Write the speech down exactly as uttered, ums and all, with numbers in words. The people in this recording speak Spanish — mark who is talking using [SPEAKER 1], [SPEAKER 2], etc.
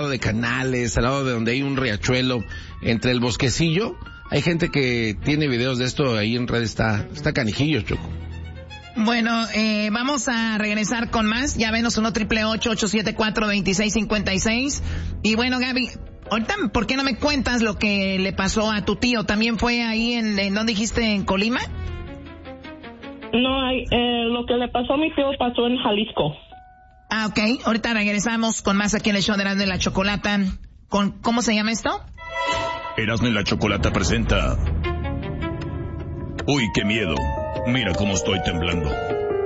[SPEAKER 1] lado de canales, al lado de donde hay un riachuelo, entre el bosquecillo. Hay gente que tiene videos de esto ahí en red, está, está canijillo, Choco.
[SPEAKER 2] Bueno, eh, vamos a regresar con más. Ya venos uno triple ocho ocho siete cuatro dos seis cinco seis. Y bueno, Gaby, ahorita, ¿por qué no me cuentas lo que le pasó a tu tío? ¿También fue ahí en, en ¿dónde dijiste? ¿En Colima?
[SPEAKER 3] No, hay, eh, lo que le pasó a mi tío pasó en Jalisco.
[SPEAKER 2] Ah, ok. Ahorita regresamos con más aquí en el show de Erasmo y la Chocolata. Con, ¿cómo se llama esto?
[SPEAKER 4] Erasmo y la Chocolata presenta... Uy, qué miedo. Mira cómo estoy temblando.